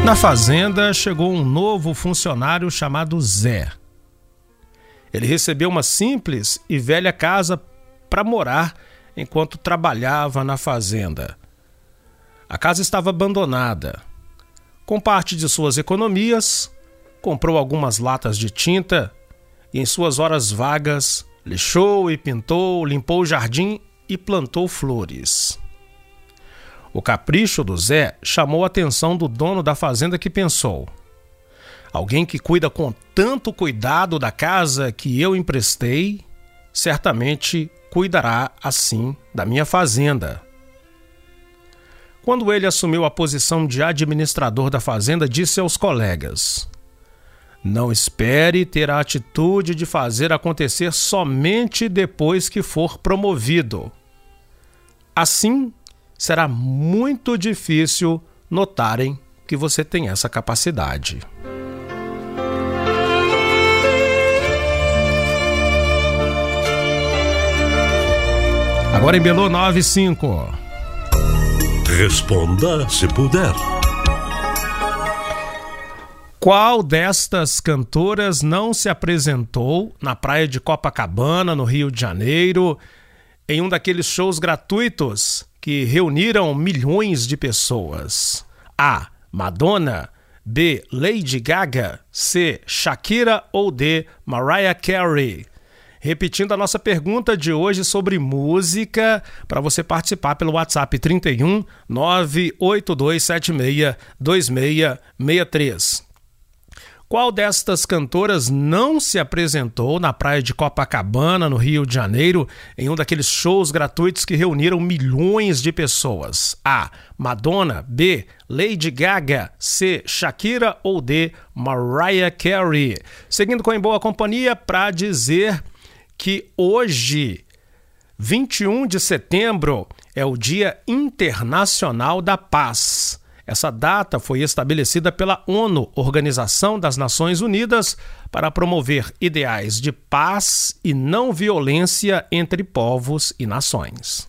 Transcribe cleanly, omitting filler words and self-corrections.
Na fazenda chegou um novo funcionário chamado Zé. Ele recebeu uma simples e velha casa para morar enquanto trabalhava na fazenda. A casa estava abandonada. Com parte de suas economias, comprou algumas latas de tinta e, em suas horas vagas, lixou e pintou, limpou o jardim e plantou flores. O capricho do Zé chamou a atenção do dono da fazenda, que pensou: alguém que cuida com tanto cuidado da casa que eu emprestei, certamente cuidará assim da minha fazenda. Quando ele assumiu a posição de administrador da fazenda, disse aos colegas: não espere ter a atitude de fazer acontecer somente depois que for promovido. Assim, será muito difícil notarem que você tem essa capacidade. Agora em Belo 95. Responda se puder. Qual destas cantoras não se apresentou na praia de Copacabana, no Rio de Janeiro, em um daqueles shows gratuitos que reuniram milhões de pessoas? A. Madonna. B. Lady Gaga. C. Shakira ou D. Mariah Carey? Repetindo a nossa pergunta de hoje sobre música, para você participar pelo WhatsApp 31 98276 2663. Qual destas cantoras não se apresentou na praia de Copacabana, no Rio de Janeiro, em um daqueles shows gratuitos que reuniram milhões de pessoas? A. Madonna. B. Lady Gaga. C. Shakira ou D. Mariah Carey? Seguindo com Em Boa Companhia, para dizer que hoje, 21 de setembro, é o Dia Internacional da Paz. Essa data foi estabelecida pela ONU, Organização das Nações Unidas, para promover ideais de paz e não violência entre povos e nações.